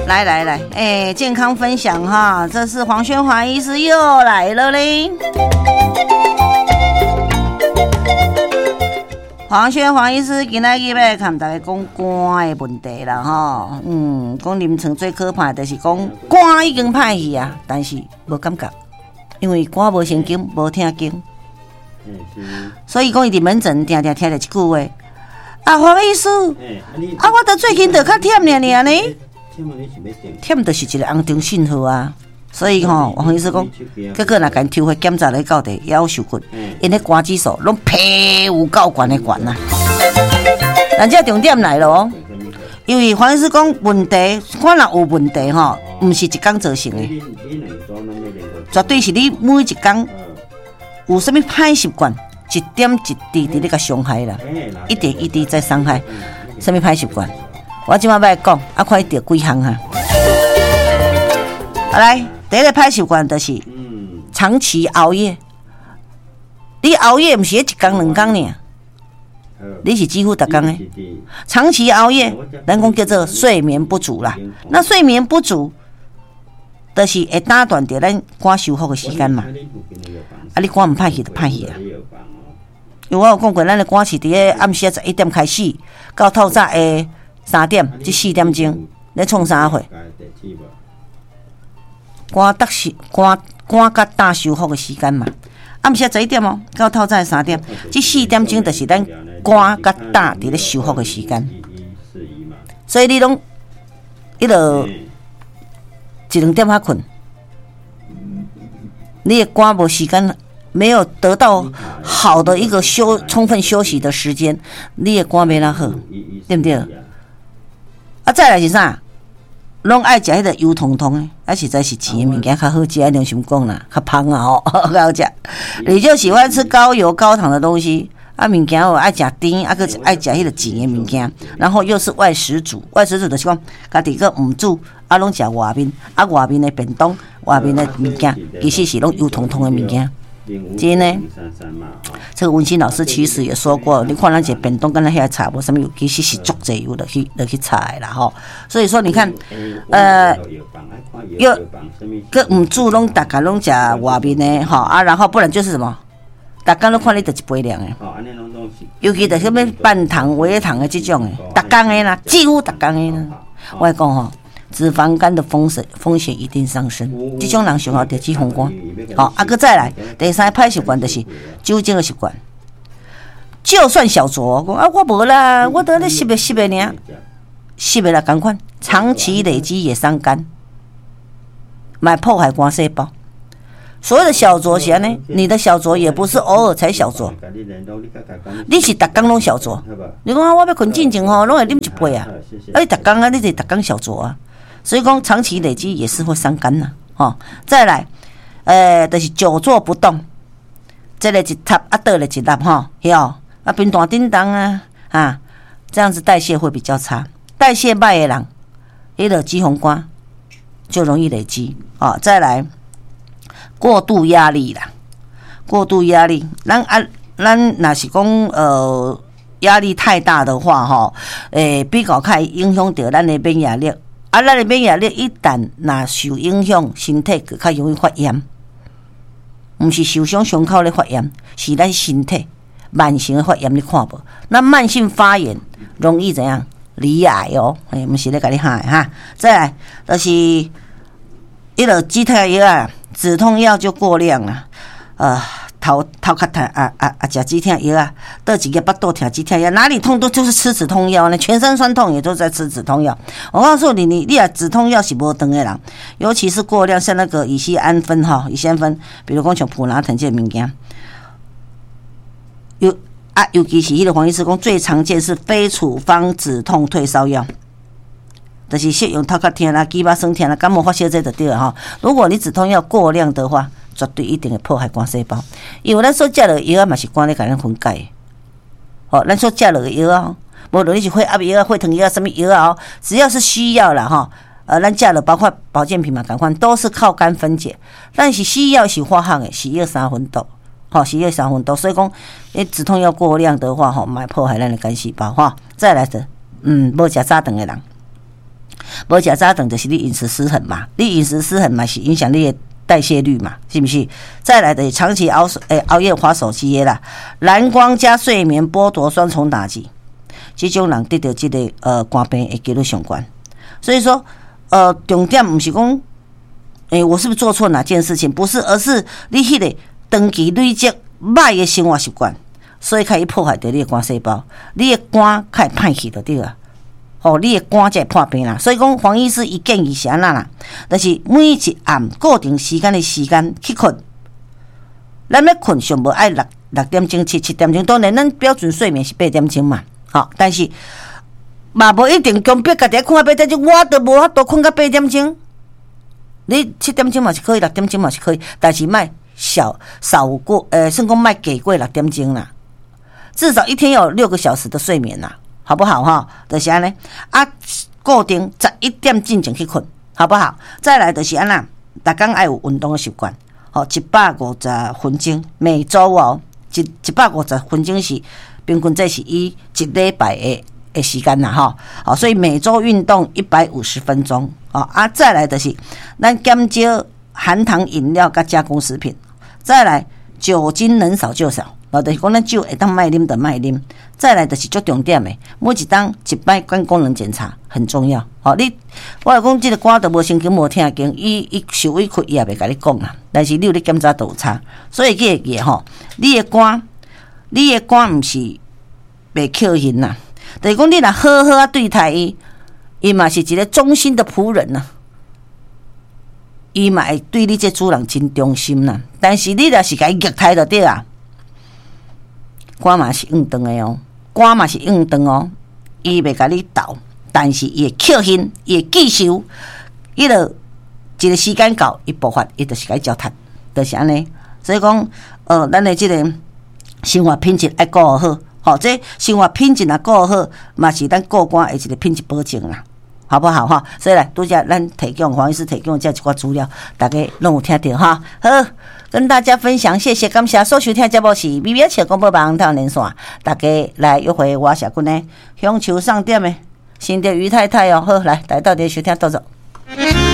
来，健康分享哈，这是黄宣华医师又来了嘞。黄宣华医师今仔日要跟大家讲肝的问题啦吼，讲临床最可怕的就是讲肝已经歹去啊，但是无感觉，因为肝无神经，无听经，所以讲伊伫门诊定定听着一句话，啊，黄医师，啊，我最近就较忝呢呢。忝就是一个红中信号啊，所以黄医师讲，结果若甲抽血检查来到底也有受骨，因咧肝指数拢皮有够悬的悬啊。但这重点来了哦，因为黄医师讲问题，看若有问题毋是一天造成的，绝对是你每一天有啥物歹习惯，一点一滴伫咧甲伤害啦，一点一滴在伤害，啥物歹习惯？我即摆要讲，看伊着几项哈。来，第一个歹习惯就是长期熬夜。你熬夜毋是一天两天呢，你是几乎逐天的。长期熬夜，咱讲叫做睡眠不足啦。那睡眠不足，就是会打断着咱肝修复的时间嘛。你肝毋歹去就歹去啊。因为我有讲过，咱的肝是伫咧暗时11点开始，到透早的3点至4点钟，咧创啥货？肝甲大修复的时间嘛。暗时11点哦，到透早3点至4点钟，就是咱肝甲大伫咧修复的时间。所以你拢一两点较困，你的肝无时间，没有得到好的一个充分休息的时间，你的肝没那好，对不对？再来是啥？拢爱食迄个油彤彤的，实在是钱的物件较好食，良心讲啦，较芳啊吼，较好食。你就喜欢吃高油高糖的东西，物件爱食甜，搁爱食迄个钱的物件，然后又是外食主就是讲，家己个毋煮，拢食外面，外面的便当，外面的物件，其实是拢油彤彤的物件。今天呢，这个文心老师其实也说过，你看咱这便当跟那些茶无什么油，其实是足侪油的去炒啦吼。所以说你看，又个唔煮拢大家拢食外面的吼然后不然就是什么，大家都看你就一杯量的，尤其就是什么半糖、微糖的这种的，大家的啦，几乎大家的啦。我讲吼。脂肪肝的风险一定上升，这种人上好得起红光。搁再来，第三歹习惯就是酒精的习惯。就算小酌，讲我无啦，我得咧吸的尔，吸的啦，赶快，长期累积也伤肝，买破坏肝细胞。所谓的小酌是安尼，你的小酌也不是偶尔才小酌，你是逐工拢小酌。你讲我要困进前拢会啉一杯啊，你逐工啊，你得逐工小酌啊。所以讲长期累积也是会伤肝呐，再来，就是久坐不动，这个一塌倒了一粒平大叮当啊，这样子代谢会比较差，代谢歹的人，迄个脂肪肝就容易累积再来，过度压力啦，咱若是讲压力太大的话比较较影响到咱的免疫力。咱的免疫力一旦若受影响，身体就较容易发炎。毋是受伤伤口咧发炎，是咱身体慢性的发炎，你看无？那慢性发炎容易怎样？罹癌哦，毋是咧甲你害哈。再来就是迄个止痛药啊，止痛药就过量了，头较痛食止痛药啊，倒一个巴肚疼止痛药，哪里痛都就是吃止痛药呢，全身酸痛也都在吃止痛药。我告诉你，你止痛药是无长的人，尤其是过量，像那个乙酰氨酚，比如讲像普拿疼这物件，尤其是迄个黄医师讲最常见是非处方止痛退烧药。就是适用头壳疼啦、肩膀酸疼啦、感冒发烧这就对了如果你止痛药过量的话，绝对一定会破坏肝细胞。因为咱所食的药嘛是肝咧甲咱分解咱所食的药无论你是血压药、血糖药、什么药只要是需要啦咱食了包括保健品嘛，同款都是靠肝分解。但是西药是化学的，是药3分毒是药3分毒，所以讲止痛药过量的话会破坏咱的肝细胞再来的无食早顿的人。 无食早顿就是你饮食失衡嘛，你饮食失衡嘛是影响你的代谢率嘛，是不是？再来的长期熬夜滑手机的啦，蓝光加睡眠剥夺双重打击，这种人得到这个肝病的几率上高。所以说重点不是讲我是不是做错哪件事情？不是，而是你迄个长期累积歹的生活习惯，所以开始破坏到你的肝细胞，你的肝开始歹去就对了。你的肝才会破病啦。所以讲，黄医师伊建议是安那啦，就是每一暗固定时间的时间去困。咱要困上无爱6点钟、7点钟，当然咱标准睡眠是8点钟嘛。但是嘛无一定强迫家己困到8点钟，我都无法度困到8点钟。你7点钟嘛是可以，6点钟嘛是可以，但是莫少过算讲莫给过6点钟啦，至少一天有6个小时的睡眠啦。好不好哈？就是安尼固定11点进前去困，好不好？再来就是安那，大家爱有运动的习惯，150分钟，每周150分钟是平均，这是以1礼拜的时间啦所以每周运动150分钟再来就是咱减少含糖饮料跟加工食品，再来酒精能少就少。就是讲咱酒会当卖啉就卖啉，再来就是最重点的，每一当一摆肝功能检查很重要。我来讲，这个肝都无神经无听经，伊受委屈伊也袂甲你讲啦。但是你有咧检查都有差，所以记个你的肝毋是袂扣hin啦。就是讲你若好好对待伊，伊嘛是一个忠心的仆人呐。伊嘛会对你这主人真忠心啦。但是你若是甲伊虐待就对啦。肝嘛是硬长的肝嘛是硬长伊袂甲你斗，但是伊会扣hin，伊会记仇，伊就一个时间到，伊爆发，伊就是甲你交谈，就是安尼。所以讲，咱的这个生活品质爱顾好，这生活品质若顾好，嘛是咱顾肝的一个品质保证啦。好不好所以来拄则咱提供黄医师提供这一寡资料，大家拢有听到好，跟大家分享，谢谢感谢收听节目是美美切广播网台连线，大家来约会我社群的乡球上店的新店于太太好，来到这收听到走。